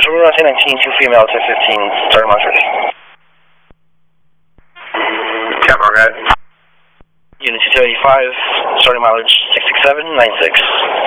Visual runway 19, 2 female, 215, starting launch ready. Capital, guys. Unit 285, starting mileage 66796.